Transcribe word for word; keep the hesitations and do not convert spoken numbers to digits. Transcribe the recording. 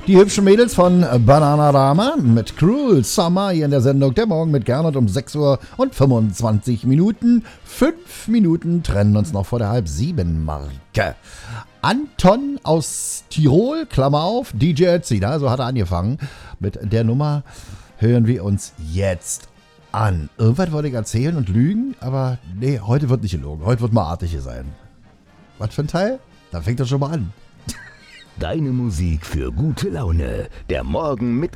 Die hübschen Mädels von Bananarama mit Cruel Summer hier in der Sendung Der Morgen mit Gernot um sechs Uhr und fünfundzwanzig Minuten. Fünf Minuten trennen uns noch vor der halb sieben Marke. Anton aus Tirol, Klammer auf, D J Erzina, so hat er angefangen. Mit der Nummer hören wir uns jetzt an. Irgendwas wollte ich erzählen und lügen, aber nee, heute wird nicht gelogen. Heute wird mal artig hier sein. Was für ein Teil? Da fängt er schon mal an. Deine Musik für gute Laune. Der Morgen mit